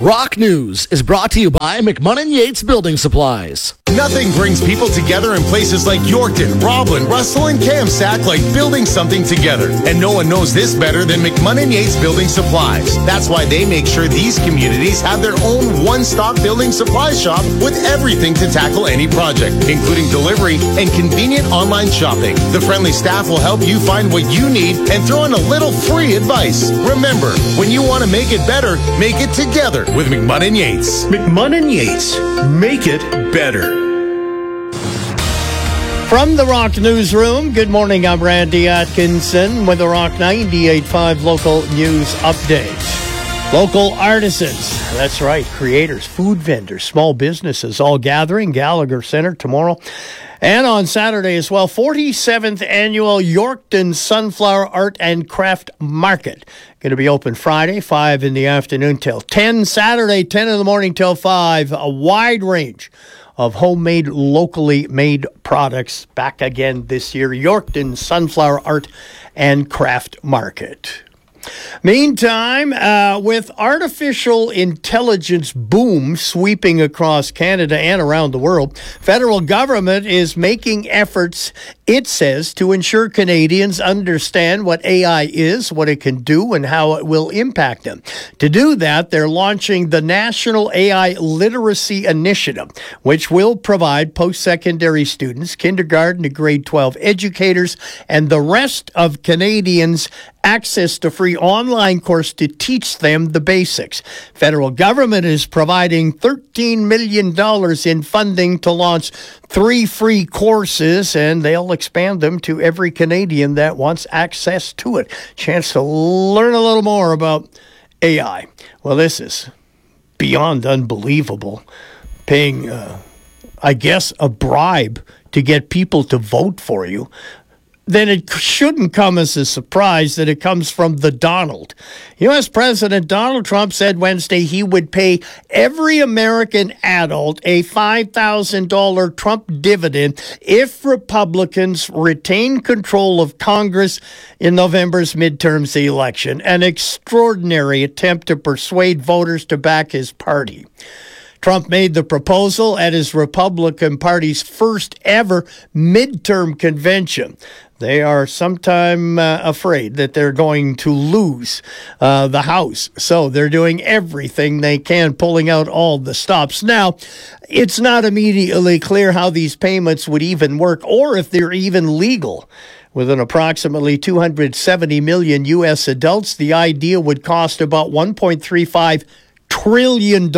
Rock News is brought to you by McMunnin Yates Building Supplies. Nothing brings people together in places like Yorkton, Roblin, Russell, and Kamsack like building something together. And no one knows this better than McMunnin Yates Building Supplies. That's why they make sure these communities have their own one-stop building supply shop with everything to tackle any project, including delivery and convenient online shopping. The friendly staff will help you find what you need and throw in a little free advice. Remember, when you want to make it better, make it together with McMunnin Yates. McMunnin Yates. Make it better. From the Rock Newsroom, good morning. I'm Randy Atkinson with the Rock 98.5 local news update. Local artisans, that's right, creators, food vendors, small businesses all gathering, Gallagher Center tomorrow. And on Saturday as well, 47th Annual Yorkton Sunflower Art and Craft Market. Going to be open Friday, 5 in the afternoon till 10. Saturday, 10 in the morning till 5. A wide range of homemade, locally made products back again this year. Yorkton Sunflower Art and Craft Market. Meantime, with artificial intelligence boom sweeping across Canada and around the world, federal government is making efforts, it says, to ensure Canadians understand what AI is, what it can do, and how it will impact them. To do that, they're launching the National AI Literacy Initiative, which will provide post-secondary students, kindergarten to grade 12 educators, and the rest of Canadians access to free online course to teach them the basics. Federal government is providing $13 million in funding to launch 3 free courses, and they'll expand them to every Canadian that wants access to it. Chance to learn a little more about AI. Well, this is beyond unbelievable. Paying, I guess, a bribe to get people to vote for you. Then it shouldn't come as a surprise that it comes from the Donald. U.S. President Donald Trump said Wednesday he would pay every American adult a $5,000 Trump dividend if Republicans retain control of Congress in November's midterms election. An extraordinary attempt to persuade voters to back his party. Trump made the proposal at his Republican Party's first ever midterm convention. They are sometime afraid that they're going to lose the House. So they're doing everything they can, pulling out all the stops. Now, it's not immediately clear how these payments would even work or if they're even legal. With an approximately 270 million U.S. adults, the idea would cost about $1.35 trillion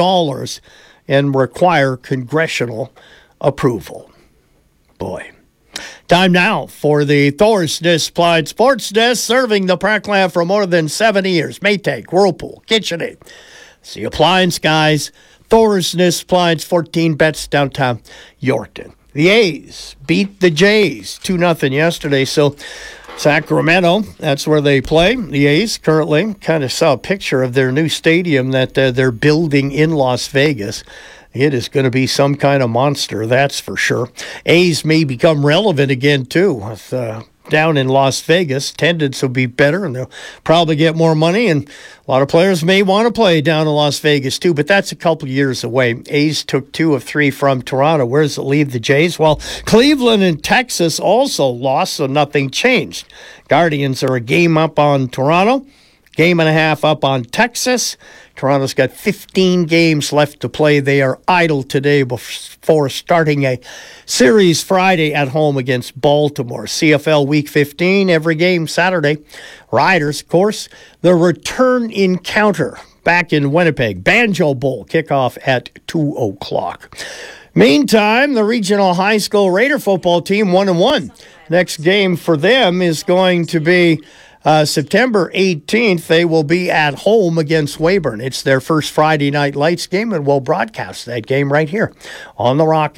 and require congressional approval. Boy. Time now for the Thorsness Applied Sports Desk, serving the Parkland for more than 70 years. Maytag, Whirlpool, KitchenAid. It's the appliance guys. Thorsness Applied 14 bets downtown Yorkton. The A's beat the Jays 2-0 yesterday, so Sacramento, that's where they play. The A's currently kind of saw a picture of their new stadium that they're building in Las Vegas. It is going to be some kind of monster, that's for sure. A's may become relevant again, too. With, down in Las Vegas, attendance will be better, and they'll probably get more money, and a lot of players may want to play down in Las Vegas, too, but that's a couple years away. A's took 2 of 3 from Toronto. Where does it leave the Jays? Well, Cleveland and Texas also lost, so nothing changed. Guardians are a game up on Toronto, game and a half up on Texas. Toronto's got 15 games left to play. They are idle today before starting a series Friday at home against Baltimore. CFL Week 15, every game Saturday. Riders, of course, the return encounter back in Winnipeg. Banjo Bowl kickoff at 2 o'clock. Meantime, the regional high school Raider football team 1-1. Next game for them is going to be September 18th, they will be at home against Weyburn. It's their first Friday Night Lights game, and we'll broadcast that game right here on the Rock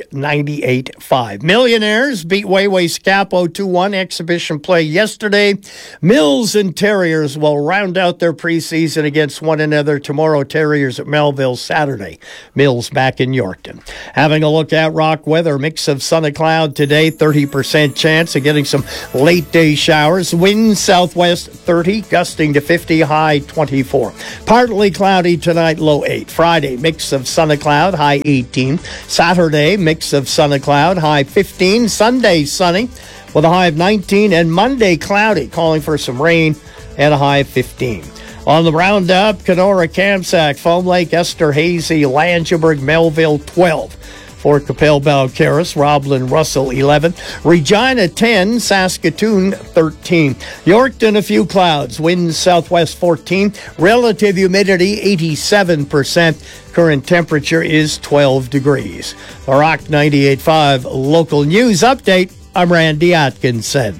98.5. Millionaires beat Wayway Scappo 2-1 exhibition play yesterday. Mills and Terriers will round out their preseason against one another tomorrow. Terriers at Melville Saturday. Mills back in Yorkton. Having a look at Rock weather, mix of sun and cloud today, 30% chance of getting some late day showers. Wind southwest southwest 30, gusting to 50, high 24. Partly cloudy tonight, low 8. Friday, mix of sun and cloud, high 18. Saturday, mix of sun and cloud, high 15. Sunday, sunny with a high of 19. And Monday, cloudy, calling for some rain and a high of 15. On the roundup, Kenora, Kamsack, Foam Lake, Esterhazy, Langeberg, Melville 12. Fort Capel, Balcarres, Roblin, Russell 11. Regina 10, Saskatoon 13. Yorkton, a few clouds, winds southwest 14. Relative humidity 87%. Current temperature is 12 degrees. The Rock 98.5 local news update. I'm Randy Atkinson.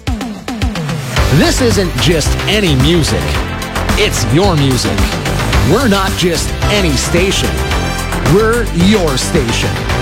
This isn't just any music. It's your music. We're not just any station. We're your station.